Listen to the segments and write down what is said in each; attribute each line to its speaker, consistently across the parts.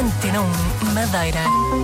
Speaker 1: Antena 1 Madeira.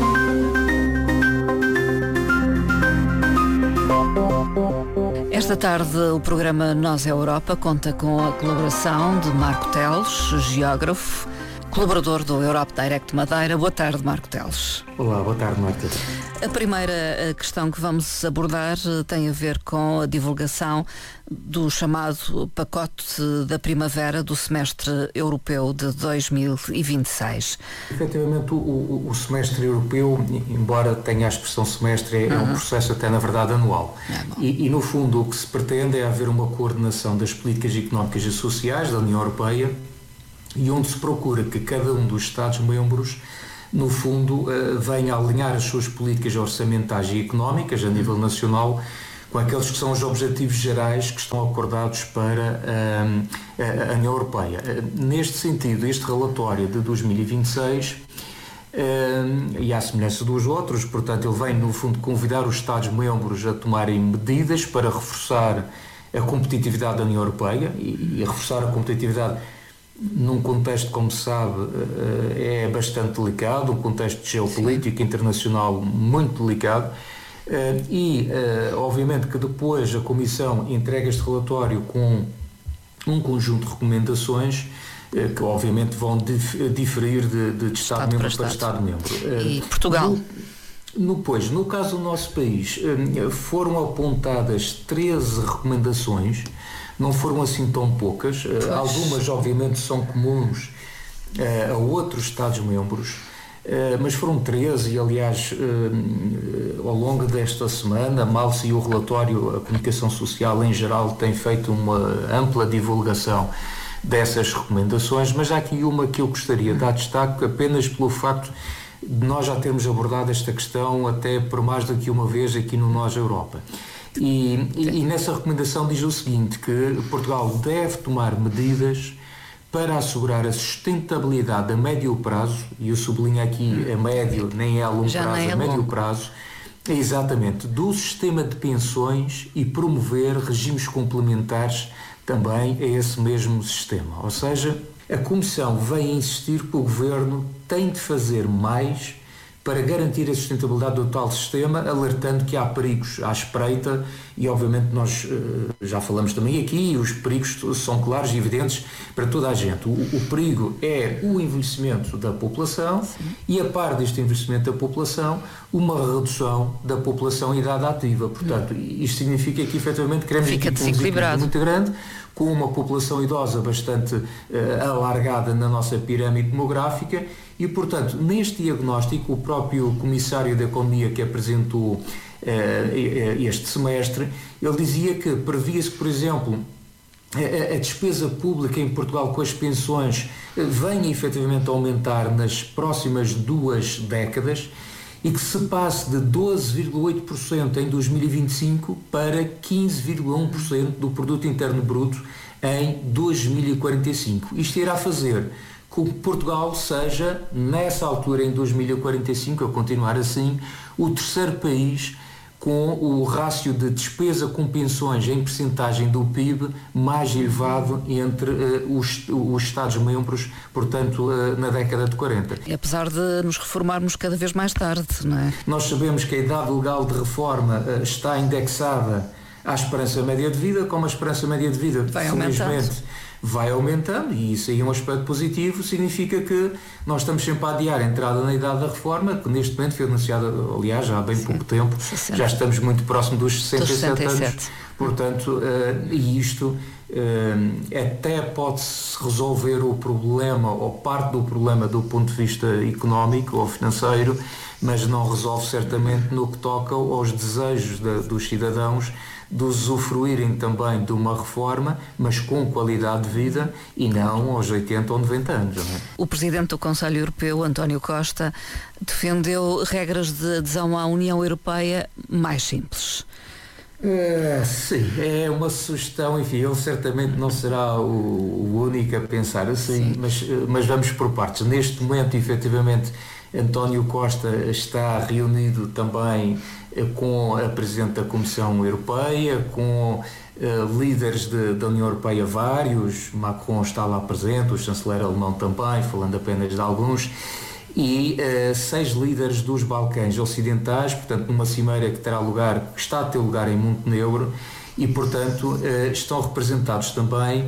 Speaker 2: Esta tarde o programa Nós é Europa conta com a colaboração de Marco Teles, geógrafo, colaborador do Europe Direct Madeira. Boa tarde, Marco Teles.
Speaker 3: Olá, boa tarde, Marta.
Speaker 2: A primeira questão que vamos abordar tem a ver com a divulgação do chamado pacote da primavera do semestre europeu de 2026.
Speaker 3: Efetivamente, o semestre europeu, embora tenha a expressão semestre, é um processo até, na verdade, anual. E, no fundo, o que se pretende é haver uma coordenação das políticas económicas e sociais da União Europeia e onde se procura que cada um dos Estados-membros, no fundo, venha alinhar as suas políticas orçamentais e económicas a nível nacional com aqueles que são os objetivos gerais que estão acordados para a União Europeia. Neste sentido, este relatório de 2026, e à semelhança dos outros, portanto, ele vem, no fundo, convidar os Estados-membros a tomarem medidas para reforçar a competitividade da União Europeia e a reforçar a competitividade num contexto, como se sabe, é bastante delicado, um contexto geopolítico internacional muito delicado, obviamente que depois a Comissão entrega este relatório com um conjunto de recomendações que obviamente vão diferir de Estado-membro para Estado-membro.
Speaker 2: E Portugal?
Speaker 3: No caso do nosso país, foram apontadas 13 recomendações. Não foram assim tão poucas. Algumas, obviamente, são comuns a outros Estados-membros, mas foram 13 e, aliás, ao longo desta semana, mal saiu o relatório, a comunicação social em geral tem feito uma ampla divulgação dessas recomendações, mas há aqui uma que eu gostaria de dar destaque apenas pelo facto de nós já termos abordado esta questão até por mais do que uma vez aqui no Nós Europa. E nessa recomendação diz o seguinte, que Portugal deve tomar medidas para assegurar a sustentabilidade a médio prazo, e eu sublinho aqui a médio, nem é a longo prazo, a médio prazo, exatamente, do sistema de pensões e promover regimes complementares também a esse mesmo sistema. Ou seja, a Comissão vem insistir que o Governo tem de fazer mais para garantir a sustentabilidade do tal sistema, alertando que há perigos à espreita e, obviamente, nós já falamos também aqui, os perigos são claros e evidentes para toda a gente. O perigo é o envelhecimento da população e, a par deste envelhecimento da população, uma redução da população em idade ativa. Portanto, isto significa que, efetivamente, queremos um desequilíbrio muito grande, com uma população idosa bastante alargada na nossa pirâmide demográfica e, portanto, neste diagnóstico, o próprio Comissário da Economia que apresentou este semestre, ele dizia que previa-se, por exemplo, a despesa pública em Portugal com as pensões venha efetivamente a aumentar nas próximas 2 décadas e que se passe de 12,8% em 2025 para 15,1% do produto interno bruto em 2045. Isto irá fazer com que Portugal seja, nessa altura, em 2045, a continuar assim, o terceiro país com o rácio de despesa com pensões em percentagem do PIB mais elevado entre os Estados-membros, portanto, na década de 40.
Speaker 2: E apesar de nos reformarmos cada vez mais tarde, não é?
Speaker 3: Nós sabemos que a idade legal de reforma está indexada à esperança média de vida, como a esperança média de vida, felizmente, vai aumentando, e isso aí é um aspecto positivo, significa que nós estamos sempre a adiar a entrada na idade da reforma, que neste momento foi anunciada, aliás, já há bem pouco tempo, 60. Já estamos muito próximo dos 67 anos, portanto, e isto até pode-se resolver o problema, ou parte do problema do ponto de vista económico ou financeiro, mas não resolve certamente no que toca aos desejos dos cidadãos de usufruírem também de uma reforma, mas com qualidade de vida e não aos 80 ou 90 anos. Não é?
Speaker 2: O Presidente do Conselho Europeu, António Costa, defendeu regras de adesão à União Europeia mais simples.
Speaker 3: Sim, é uma sugestão, enfim, ele certamente não será o único a pensar assim, mas vamos por partes. Neste momento, efetivamente, António Costa está reunido também com a Presidente da Comissão Europeia, com líderes da União Europeia vários, Macron está lá presente, o chanceler alemão também, falando apenas de alguns, e 6 líderes dos Balcãs Ocidentais, portanto numa cimeira que está a ter lugar em Montenegro, e portanto estão representados também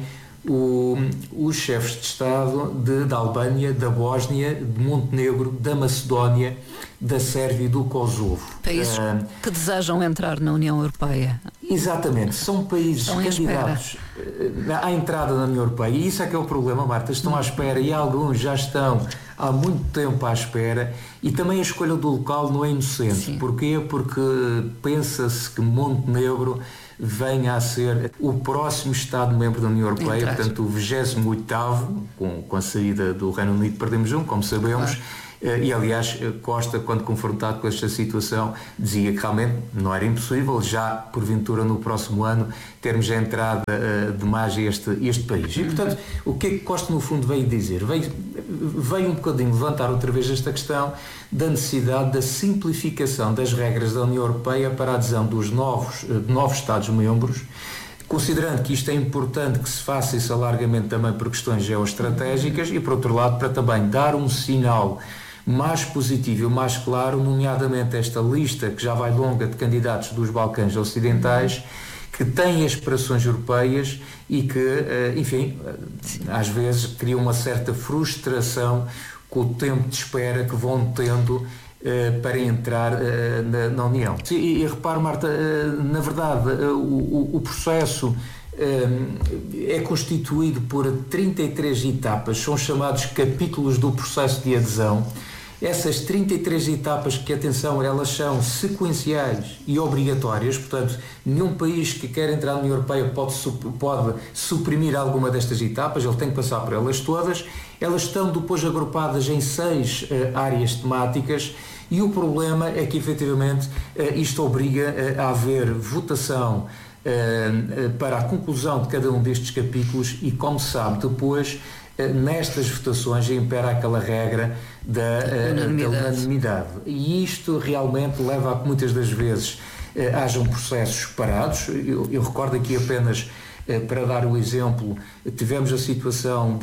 Speaker 3: os chefes de Estado da Albânia, da Bósnia, de Montenegro, da Macedónia, da Sérvia e do Kosovo.
Speaker 2: Países que desejam entrar na União Europeia.
Speaker 3: Exatamente, são países candidatos à entrada na União Europeia, e isso é que é o problema, Marta, estão à espera, e alguns já estão há muito tempo à espera, e também a escolha do local não é inocente. Sim. Porquê? Porque pensa-se que Montenegro venha a ser o próximo Estado-membro da União Europeia, portanto o 28º, com a saída do Reino Unido perdemos como sabemos. Claro. E aliás Costa, quando confrontado com esta situação, dizia que realmente não era impossível já porventura no próximo ano termos a entrada de mais este país. E portanto o que é que Costa no fundo veio dizer? Veio um bocadinho levantar outra vez esta questão da necessidade da simplificação das regras da União Europeia para a adesão dos novos Estados-membros, considerando que isto é importante que se faça isso alargamento também por questões geoestratégicas e, por outro lado, para também dar um sinal mais positivo e mais claro, nomeadamente esta lista que já vai longa de candidatos dos Balcãs Ocidentais, que têm aspirações europeias e que, enfim, às vezes cria uma certa frustração com o tempo de espera que vão tendo para entrar na União. E repare, Marta, na verdade o processo é constituído por 33 etapas, são chamados capítulos do processo de adesão. Essas 33 etapas, que atenção, elas são sequenciais e obrigatórias, portanto, nenhum país que quer entrar na União Europeia pode suprimir alguma destas etapas, ele tem que passar por elas todas. Elas estão depois agrupadas em 6 áreas temáticas, e o problema é que, efetivamente, isto obriga a haver votação para a conclusão de cada um destes capítulos, e, como se sabe, depois nestas votações impera aquela regra da unanimidade. E isto realmente leva a que muitas das vezes hajam processos parados. Eu recordo aqui apenas, para dar o exemplo, tivemos a situação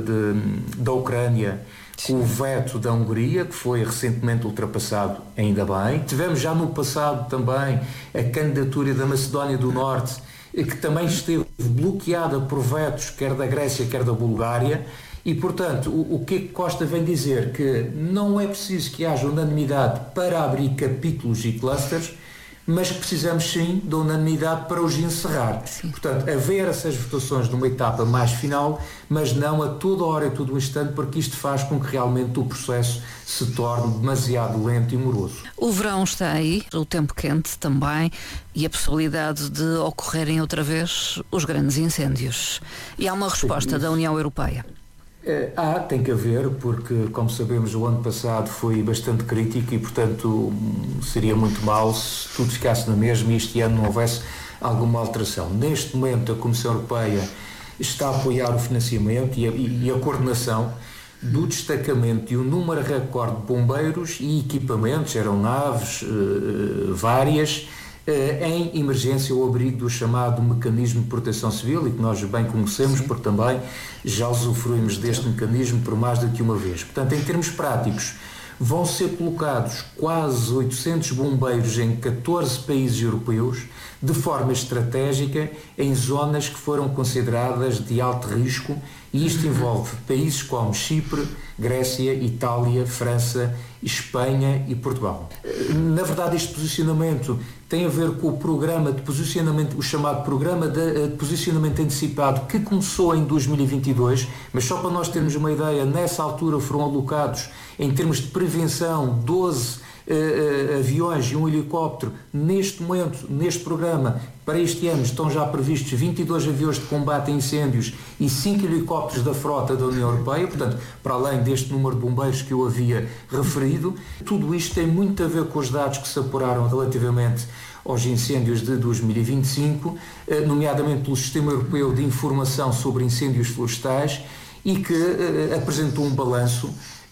Speaker 3: da Ucrânia, com o veto da Hungria, que foi recentemente ultrapassado, ainda bem. Tivemos já no passado também a candidatura da Macedónia do Norte, que também esteve bloqueada por vetos, quer da Grécia, quer da Bulgária. E, portanto, o que Costa vem dizer? Que não é preciso que haja unanimidade para abrir capítulos e clusters, mas que precisamos sim da unanimidade para os encerrar. Sim. Portanto, haver essas votações numa etapa mais final, mas não a toda hora e todo o instante, porque isto faz com que realmente o processo se torne demasiado lento e moroso.
Speaker 2: O verão está aí, o tempo quente também, e a possibilidade de ocorrerem outra vez os grandes incêndios. E há uma resposta da União Europeia.
Speaker 3: Tem que haver, porque, como sabemos, o ano passado foi bastante crítico e, portanto, seria muito mau se tudo ficasse na mesma e este ano não houvesse alguma alteração. Neste momento, a Comissão Europeia está a apoiar o financiamento e a coordenação do destacamento de um número recorde de bombeiros e equipamentos, aeronaves várias, em emergência ou abrigo do chamado Mecanismo de Proteção Civil, e que nós bem conhecemos, porque também já usufruímos deste mecanismo por mais do que uma vez. Portanto, em termos práticos, vão ser colocados quase 800 bombeiros em 14 países europeus, de forma estratégica, em zonas que foram consideradas de alto risco, e isto envolve países como Chipre, Grécia, Itália, França, Espanha e Portugal. Na verdade, este posicionamento tem a ver com o programa de posicionamento, o chamado Programa de Posicionamento Antecipado, que começou em 2022, mas só para nós termos uma ideia, nessa altura foram alocados, em termos de prevenção, 12 aviões e um helicóptero. Neste momento, neste programa, para este ano, estão já previstos 22 aviões de combate a incêndios e 5 helicópteros da frota da União Europeia, portanto, para além deste número de bombeiros que eu havia referido. Tudo isto tem muito a ver com os dados que se apuraram relativamente aos incêndios de 2025, nomeadamente pelo Sistema Europeu de Informação sobre Incêndios Florestais, e que apresentou um balanço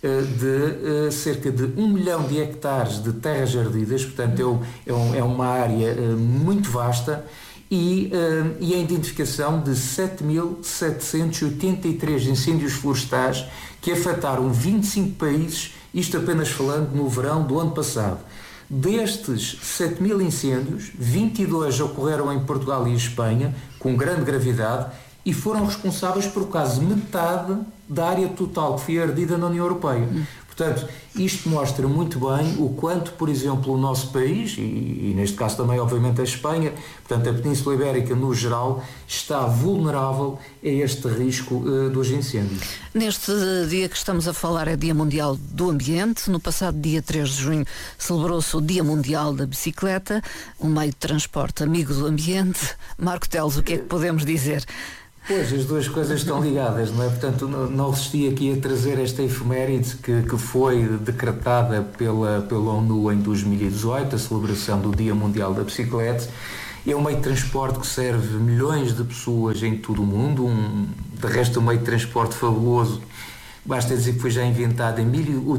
Speaker 3: de cerca de 1 milhão de hectares de terras ardidas, portanto é uma área muito vasta, e a identificação de 7.783 incêndios florestais que afetaram 25 países Isto apenas falando no verão do ano passado. Destes 7.000 incêndios, 22 ocorreram em Portugal e Espanha, com grande gravidade, e foram responsáveis por quase metade da área total que foi ardida na União Europeia. Portanto, isto mostra muito bem o quanto, por exemplo, o nosso país, e neste caso também, obviamente, a Espanha, portanto, a Península Ibérica no geral, está vulnerável a este risco dos incêndios.
Speaker 2: Neste dia que estamos a falar é Dia Mundial do Ambiente. No passado dia 3 de junho celebrou-se o Dia Mundial da Bicicleta, um meio de transporte amigo do ambiente. Marco Teles, o que é que podemos dizer?
Speaker 3: Pois, as duas coisas estão ligadas, não é? Portanto, não resisti aqui a trazer esta efeméride que foi decretada pela ONU em 2018, a celebração do Dia Mundial da Bicicleta. É um meio de transporte que serve milhões de pessoas em todo o mundo, de resto um meio de transporte fabuloso. Basta dizer que foi já inventado em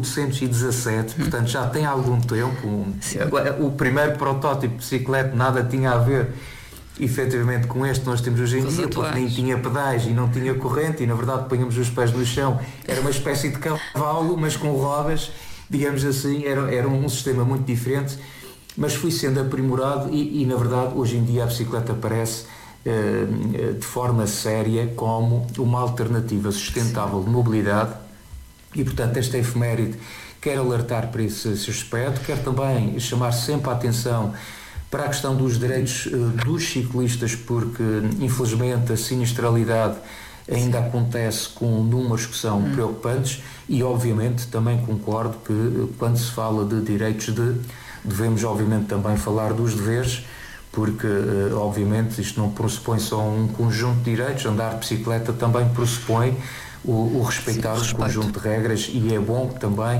Speaker 3: 1817, portanto já tem algum tempo. O primeiro protótipo de bicicleta nada tinha a ver efetivamente com este que nós temos hoje em dia, porque nem tinha pedais e não tinha corrente e na verdade punhamos os pés no chão, era uma espécie de cavalo, mas com rodas, digamos assim, era um sistema muito diferente, mas foi sendo aprimorado e na verdade hoje em dia a bicicleta aparece de forma séria como uma alternativa sustentável de mobilidade e portanto esta efeméride quer alertar para esse aspecto, quer também chamar sempre a atenção para a questão dos direitos dos ciclistas, porque infelizmente a sinistralidade ainda acontece com números que são preocupantes e obviamente também concordo que quando se fala de direitos devemos obviamente também falar dos deveres, porque obviamente isto não pressupõe só um conjunto de direitos, andar de bicicleta também pressupõe o respeitar um conjunto de regras e é bom que também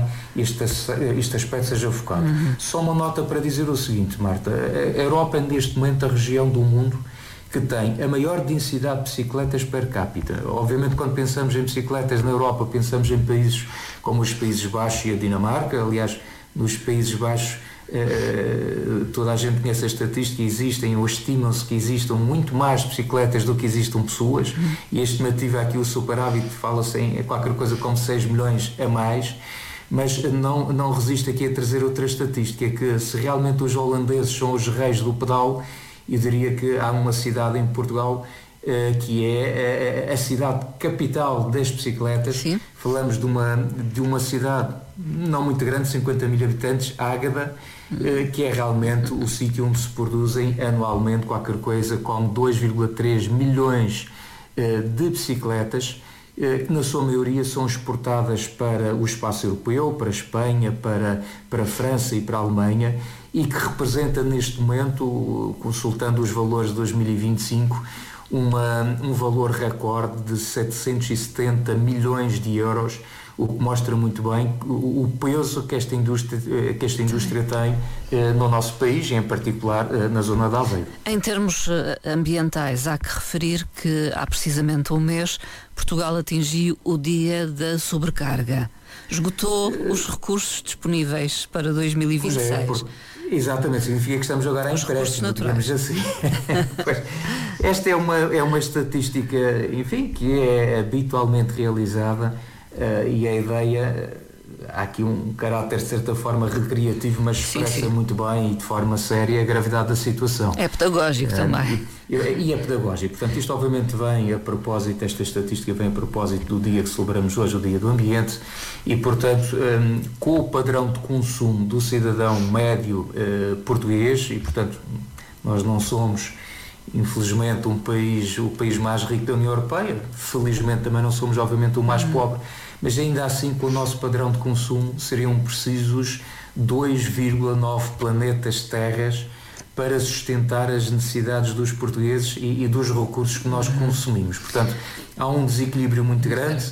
Speaker 3: este aspecto seja focado. Só uma nota para dizer o seguinte, Marta, a Europa é neste momento a região do mundo que tem a maior densidade de bicicletas per capita. Obviamente quando pensamos em bicicletas na Europa pensamos em países como os Países Baixos e a Dinamarca, aliás nos Países Baixos toda a gente conhece a estatística, existem ou estimam-se que existam muito mais bicicletas do que existam pessoas e a estimativa aqui, o superávit, fala-se em qualquer coisa como 6 milhões a mais, mas não resisto aqui a trazer outra estatística, que se realmente os holandeses são os reis do pedal, eu diria que há uma cidade em Portugal que é a cidade capital das bicicletas.
Speaker 2: Sim.
Speaker 3: Falamos de uma cidade não muito grande, 50 mil habitantes, Águeda, que é realmente o sítio onde se produzem anualmente qualquer coisa como 2,3 milhões de bicicletas, que na sua maioria são exportadas para o espaço europeu, para a Espanha, para a França e para a Alemanha, e que representa neste momento, consultando os valores de 2025, um valor recorde de 770 milhões de euros, o que mostra muito bem o peso que esta indústria tem no nosso país, e em particular na zona de Aveiro.
Speaker 2: Em termos ambientais, há que referir que há precisamente um mês Portugal atingiu o dia da sobrecarga. Esgotou os recursos disponíveis para 2026.
Speaker 3: Exatamente, significa que estamos agora em empréstimo, digamos assim. Esta é uma estatística, enfim, que é habitualmente realizada e a ideia, há aqui um caráter de certa forma recreativo, mas expressa muito bem e de forma séria a gravidade da situação.
Speaker 2: É pedagógico também.
Speaker 3: E é pedagógico. Portanto, isto obviamente vem a propósito, esta estatística vem a propósito do dia que celebramos hoje, o Dia do Ambiente, e portanto, com o padrão de consumo do cidadão médio português, e portanto, nós não somos, infelizmente, o país mais rico da União Europeia, felizmente também não somos, obviamente, o mais pobre, mas ainda assim, com o nosso padrão de consumo, seriam precisos 2,9 planetas terras para sustentar as necessidades dos portugueses e dos recursos que nós consumimos. Portanto, há um desequilíbrio muito grande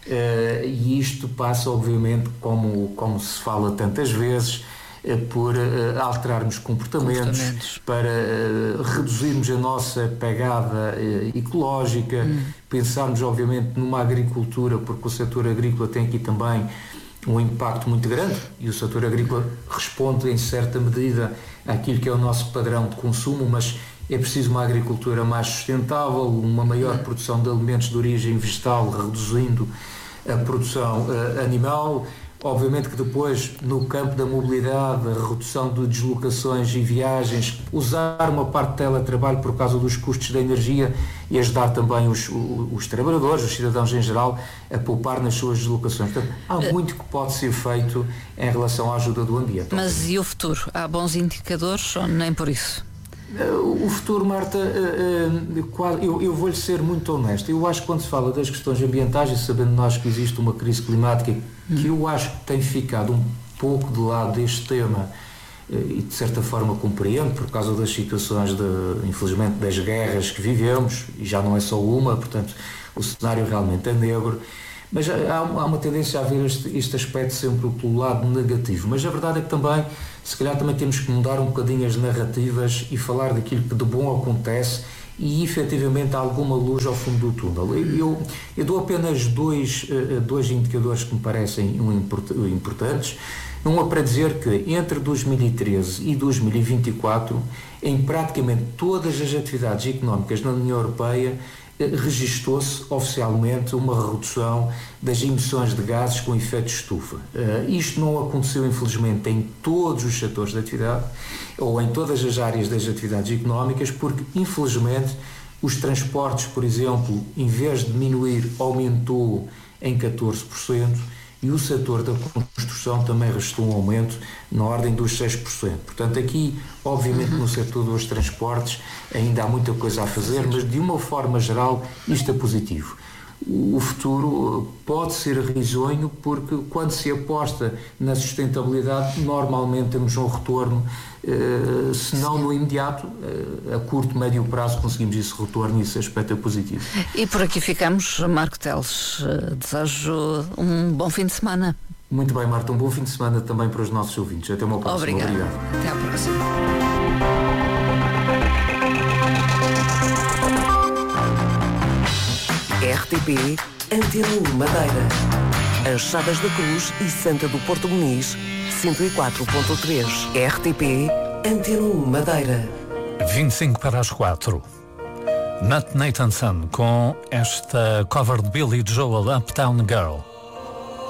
Speaker 3: e isto passa, obviamente, como se fala tantas vezes, por alterarmos comportamentos, para reduzirmos a nossa pegada ecológica, pensarmos, obviamente, numa agricultura, porque o setor agrícola tem aqui também um impacto muito grande e o setor agrícola responde em certa medida àquilo que é o nosso padrão de consumo, mas é preciso uma agricultura mais sustentável, uma maior produção de alimentos de origem vegetal, reduzindo a produção animal, Obviamente que depois, no campo da mobilidade, a redução de deslocações e viagens, usar uma parte de teletrabalho por causa dos custos da energia e ajudar também os trabalhadores, os cidadãos em geral, a poupar nas suas deslocações. Portanto, há muito que pode ser feito em relação à ajuda do ambiente.
Speaker 2: Mas e o futuro? Há bons indicadores ou nem por isso?
Speaker 3: O futuro, Marta, eu vou-lhe ser muito honesto. Eu acho que quando se fala das questões ambientais, e sabendo nós que existe uma crise climática que eu acho que tem ficado um pouco de lado deste tema, e de certa forma compreendo, por causa das situações, infelizmente, das guerras que vivemos, e já não é só uma, portanto, o cenário realmente é negro. Mas há uma tendência a ver este aspecto sempre pelo lado negativo. Mas a verdade é que também, se calhar também temos que mudar um bocadinho as narrativas e falar daquilo que de bom acontece e efetivamente há alguma luz ao fundo do túnel. Eu dou apenas dois indicadores que me parecem importantes. Um é para dizer que entre 2013 e 2024, em praticamente todas as atividades económicas na União Europeia, registou-se oficialmente uma redução das emissões de gases com efeito de estufa. Isto não aconteceu, infelizmente, em todos os setores de atividade ou em todas as áreas das atividades económicas, porque, infelizmente, os transportes, por exemplo, em vez de diminuir, aumentou em 14%, e o setor da construção também registrou um aumento na ordem dos 6%. Portanto, aqui, obviamente, no setor dos transportes ainda há muita coisa a fazer, mas de uma forma geral isto é positivo. O futuro pode ser risonho porque quando se aposta na sustentabilidade, normalmente temos um retorno, se não no imediato, a curto, médio prazo conseguimos esse retorno e esse aspecto é positivo.
Speaker 2: E por aqui ficamos, Marco Teles. Desejo um bom fim de semana.
Speaker 3: Muito bem, Marta, um bom fim de semana também para os nossos ouvintes. Até uma próxima.
Speaker 2: Obrigado. Até à próxima.
Speaker 1: RTP Antena 1 Madeira. As Chadas da Cruz e Santa do Porto Muniz, 104.3. RTP Antena 1 Madeira.
Speaker 4: 25 para as 4. Nat Nathanson com esta cover de Billy Joel, Uptown Girl.